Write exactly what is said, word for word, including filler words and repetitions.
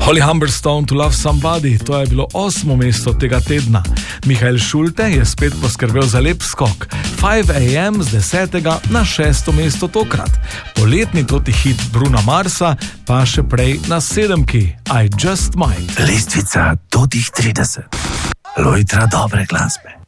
Holly Humberstone to Love Somebody, to je bilo osmo mesto tega tedna. Mihael Schulte je spet poskrbel za lep skok. five a m z desetega na šesto mesto tokrat. Poletni toti hit Bruna Marsa pa še prej na sedemki, I Just Might. Lestvica totih trideset. Lojtra dobre glasbe.